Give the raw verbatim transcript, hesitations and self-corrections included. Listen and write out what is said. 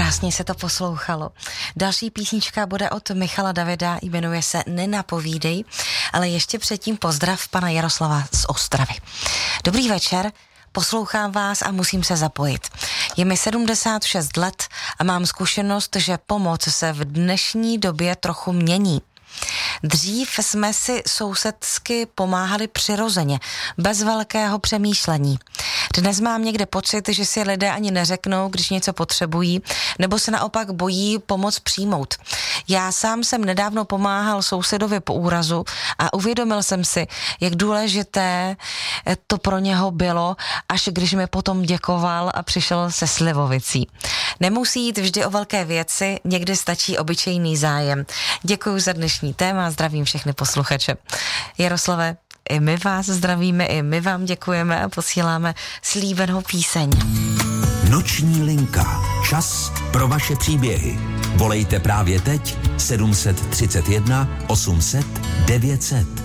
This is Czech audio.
Krásně se to poslouchalo. Další písnička bude od Michala Davida, jmenuje se Nenapovídej, ale ještě předtím pozdrav pana Jaroslava z Ostravy. Dobrý večer, poslouchám vás a musím se zapojit. Je mi sedmdesát šest let a mám zkušenost, že pomoc se v dnešní době trochu mění. Dřív jsme si sousedsky pomáhali přirozeně, bez velkého přemýšlení. Dnes mám někde pocit, že si lidé ani neřeknou, když něco potřebují, nebo se naopak bojí pomoc přijmout. Já sám jsem nedávno pomáhal sousedovi po úrazu a uvědomil jsem si, jak důležité to pro něho bylo, až když mi potom děkoval a přišel se slivovicí. Nemusí jít vždy o velké věci, někdy stačí obyčejný zájem. Děkuji za dnešní téma, zdravím všechny posluchače. Jaroslave, i my vás zdravíme, i my vám děkujeme a posíláme slíbenou píseň. Noční linka. Čas pro vaše příběhy. Volejte právě teď sedm set třicet jedna osm set devět set.